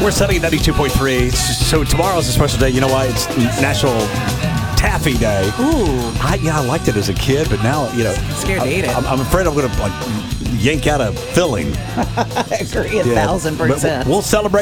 We're Sunny 92.3. So tomorrow's a special day. You know why? It's National Taffy Day. Ooh. I liked it as a kid, but now, Scared to eat it. I'm afraid I'm going to yank out a filling. I agree 1,000%. But we'll celebrate